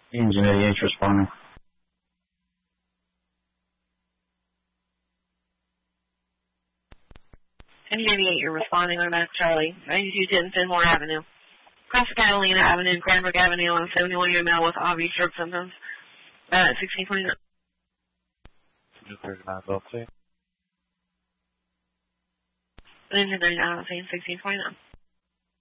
Engine 88 responding. Engine 88, you're responding on Max Charlie. 9210 Fenmore Avenue. Cross Catalina Avenue, Cranbrook Avenue on a 71-year male with obvious stroke symptoms. 1629. 39, Delta. Engine 39, 1629.